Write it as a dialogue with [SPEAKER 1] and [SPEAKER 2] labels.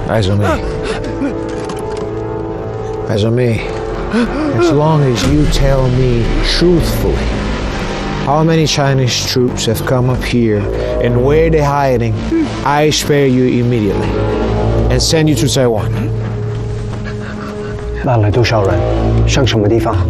[SPEAKER 1] Azumi, as long as you tell me truthfully how many Chinese troops have come up here and where they're hiding, I spare you immediately and send you to Taiwan.
[SPEAKER 2] 那来多少人？上什么地方？